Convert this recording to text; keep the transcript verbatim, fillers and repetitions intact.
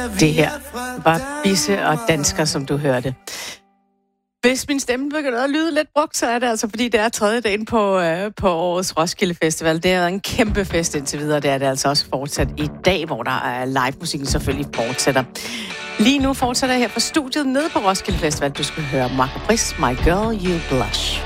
Det her var Bisse og Dansker, som du hørte. Hvis min stemme begynder at lyde lidt brugt, så er det altså, fordi det er tredje dagen på, øh, på årets Roskilde Festival. Det er en kæmpe fest indtil videre. Det er det altså også fortsat i dag, hvor der er live-musikken selvfølgelig fortsætter. Lige nu fortsætter jeg her fra studiet nede på Roskilde Festival. Du skal høre Marco Pris, My Girl, You Blush.